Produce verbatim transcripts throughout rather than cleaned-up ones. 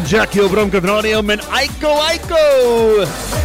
Jackie op Bramkat Radio met Aiko Aiko.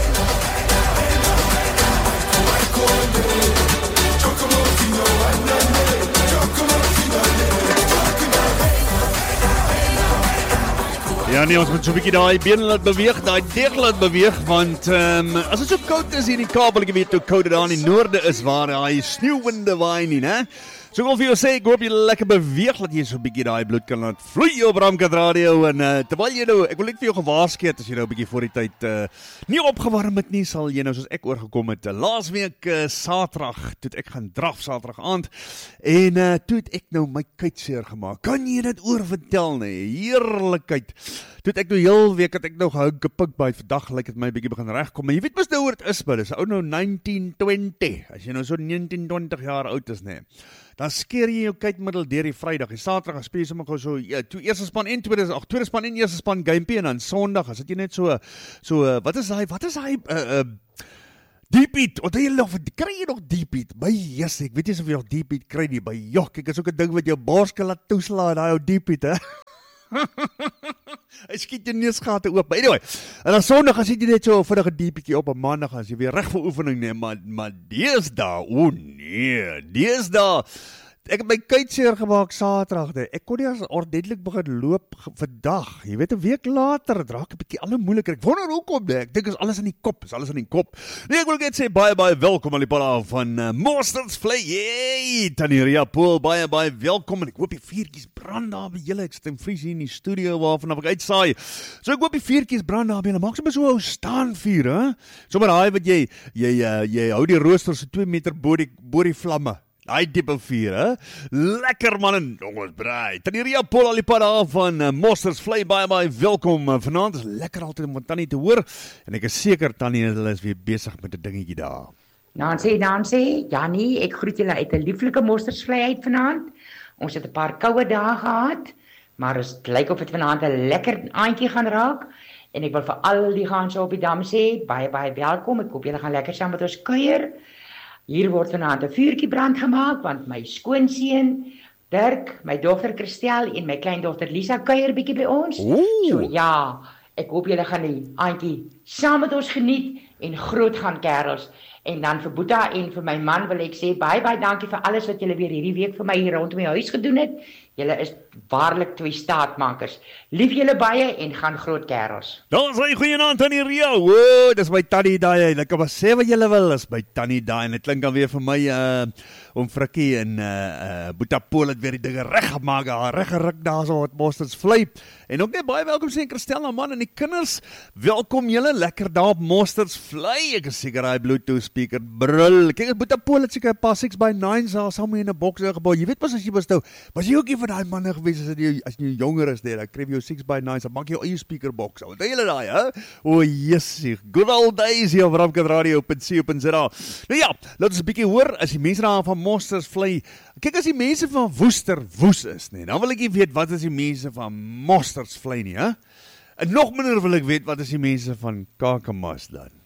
Ja nee, ons moet so 'n bietjie daai bene laat beweeg, daai deeg laat beweeg, want um, as dit so koud is hier in die Kaap, ek weet hoe koud dit daar in die noorde is, waar daai sneeuwwinde waai nie, né? So ek wil vir jou sê, ek hoop jy lekker beweeg, dat jy so 'n bietjie daai bloed kan laat vloei op Bramkat Radio, en uh, terwyl jy nou, ek wil net vir jou gewaarsku het, as jy nou 'n bietjie voor die tyd uh, nie opgewarm het nie, sal jy nou soos ek oorgekom het, uh, laas week uh, Saterdag, toe ek gaan draf Saterdag aand, en uh, toe het ek nou my kuit seer gemaak, kan jy dit oorvertel nie, heerlikheid, toe het ek nou heel week, het ek nou gehou gepik by, vandag lyk het my bietjie begin regkom, maar jy weet mos nou hoe het is, maar dis ou nou negentien twintig, as jy nou so negentien twintig jaar oud is, nee, dan skeer jy jou kuitmiddel deur die Vrydag, die Saterdag speel jy sommer gou so, ja, toe eerste span en tweede, ag, tweede span en eerste span gamepie, en dan Sondag, as het jy net so, so, wat is hy, wat is hy, uh, uh, Deep Eat, wat jy nog, kry jy nog Deep Eat, by yes, ek weet nie of jy nog Deep Eat kry nie, by joh, kyk, is ook 'n ding wat jou borske laat toeslaan, daai ou Deep Eat, hè, hy skiet jou neusgate oop, anyway, en dan Sondag, as jy net so vinnig 'n diepietjie op, en Maandag, as jy weer reg vir oefening neem, maar, maar deesdae, o nee, deesdae, ek het my kuit seer gemaak Saterdag, nee. Ek kon nie as ordentlik begin loop vandag, jy weet, 'n week later, het raak 'n bietjie alle moeiliker, ek wonder hoekom, nee. Ek dink is alles in die kop, is alles in die kop, nee, ek wil net sê, baie, baie welkom aan die pala van uh, Mosterd's Vlei, yay, Tannie Ria Pool, baie, baie welkom, en ek hoop die vuurtjies brand daar by julle, ek sit in vries hier in die studio, waarvan ek uitsaai, so ek hoop die vuurtjies brand daar by julle, maak so so ou staan vuur, hè, sommer daai wat jy, jy, uh, jy hou die rooster so twee meter bo die, bo die vlamme, daai diepe vuur, hè? Lekker man en jongens braai. Tannie Ria Pool al die pad af van uh, Mosterd's Vlei, baie baie welkom. Uh, Vanaand is lekker altyd om Tannie te hoor, en ek is seker Tannie hulle is weer besig met 'n dingetjie daar. Nancy, Nancy, Jannie, ek groet julle uit 'n lieflike Mosterd's Vlei uit vanaand. Ons het 'n paar koue dae gehad, maar dit lyk of dit vanaand 'n lekker aandjie gaan raak. En ek wil vir al die ganse op die dam sê, baie baie welkom. Ek hoop julle gaan lekker saam met ons kuier. Hier word vanaand 'n vuurtjie brand gemaak, want my skoonseun Dirk, my dogter Christel en my kleindogter Lisa kuier bietjie by ons. Ooh. So ja, ek hoop julle gaan die aandjie saam met ons geniet en groot gaan kerels. En dan vir Boeta en vir my man wil ek sê, baie baie dankie vir alles wat julle weer hierdie week vir my hier rondom my huis gedoen het. Julle is waarlik twee staatmakers. Lief julle baie en gaan groot kerels. Daar is hy, goeienaand Tannie Ria, o, dis my Tannie daai, ek kan maar sê wat julle wil, is my Tannie daai, en dit klink dan weer vir my, uh, om Frikkie en uh, uh, Boeta Pool het weer die dinge reg gemaak, reg geruk daar so wat Mosterd's Vlei, en ook net baie welkom sê Christel en man en die kinders, welkom julle lekker daar op Mosterd's Vlei, ek is seker hy Bluetooth speaker brul, kyk, Boeta Pool het seker 'n paar six by nines daar saam in 'n boks gebou, jy weet pas as jy was nou, was jy ook nie van daai manne gewees as jy, as jy jonger is daar, dan kry jy jou six by nines, dan maak jy jou eie speakerbox, wat doen julle daai, hè? O, jessie, good old days hier op Bramkat Radio op C O P Z A. Nou ja, laat ons 'n bietjie hoor, as die mense daar van Mosterd's Vlei, kyk as die mense van Woester woes is, nee, dan wil ek nie weet wat is die mense van Mosterd's Vlei nie, hè? En nog minder wil ek weet wat is die mense van Kakamas dan.